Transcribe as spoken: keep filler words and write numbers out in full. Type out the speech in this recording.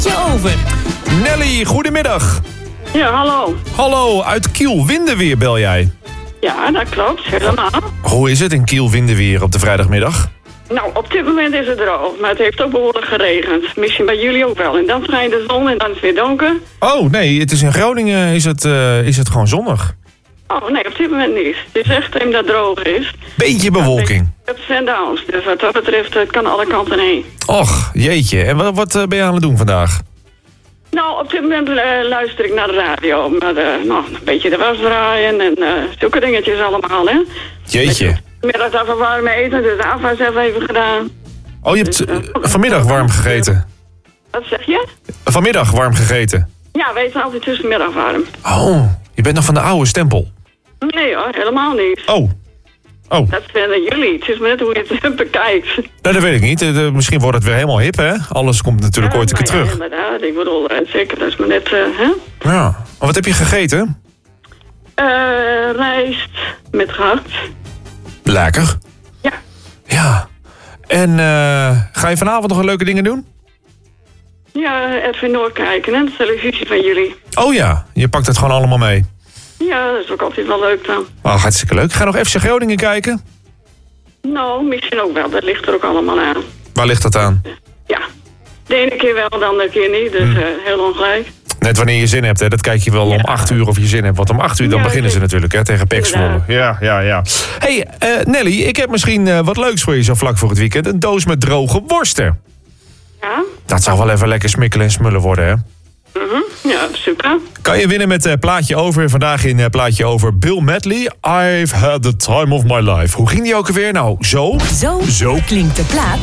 over. Nelly, goedemiddag. Ja, hallo. Hallo, uit Kiel-Windeweer bel jij. Ja, dat klopt, helemaal. Hoe is het in Kiel-Windeweer op de vrijdagmiddag? Nou, op dit moment is het droog, maar het heeft ook behoorlijk geregend. Misschien bij jullie ook wel. En dan schijnt de zon en dan is het weer donker. Oh, nee, het is in Groningen is het, uh, is het gewoon zonnig. Oh, nee, op dit moment niet. Het is echt omdat het droog is. Beetje bewolking. Ups en downs, dus wat dat betreft, het kan alle kanten heen. Och, jeetje. En wat, wat uh, ben je aan het doen vandaag? Nou, op dit moment uh, luister ik naar de radio. Maar uh, nou, een beetje de was draaien en uh, zulke dingetjes allemaal, hè. Jeetje. Middag even warm eten, dus de afwas hebben even gedaan. Oh, je hebt uh, vanmiddag warm gegeten? Wat zeg je? Vanmiddag warm gegeten? Ja, wij eten altijd tussenmiddag warm. Oh, je bent nog van de oude stempel? Nee hoor, helemaal niet. Oh. Oh. Dat vinden jullie. Het is maar net hoe je het bekijkt. Nee, dat weet ik niet. Uh, misschien wordt het weer helemaal hip, hè? Alles komt natuurlijk ja, ooit een keer terug. Ja, inderdaad. Ik bedoel, uh, zeker. Dat is maar net, uh, hè? Ja. Maar wat heb je gegeten? Uh, rijst met gehakt. Lekker. Ja. Ja. En uh, ga je vanavond nog een leuke dingen doen? Ja, Edwin Noord kijken, hè? De televisie van jullie. Oh ja, je pakt het gewoon allemaal mee. Ja, dat is ook altijd wel leuk dan. Oh, hartstikke leuk. Ga je nog F C Groningen kijken? Nou, misschien ook wel. Dat ligt er ook allemaal aan. Waar ligt dat aan? Ja. De ene keer wel, de andere keer niet. Dus hm. uh, heel ongelijk. Net wanneer je zin hebt, hè? Dat kijk je wel ja. om acht uur of je zin hebt. Want om acht uur dan ja, beginnen ze natuurlijk, hè? Tegen P E C Zwolle. Ja, ja, ja. Hey, uh, Nelly, ik heb misschien uh, wat leuks voor je zo vlak voor het weekend. Een doos met droge worsten. Ja? Dat zou wel even lekker smikkelen en smullen worden, hè? Mm-hmm. Ja, super. Kan je winnen met uh, Plaatje Over. Vandaag in uh, Plaatje Over Bill Medley. I've had the time of my life. Hoe ging die ook alweer? Nou, zo. Zo, zo klinkt de plaat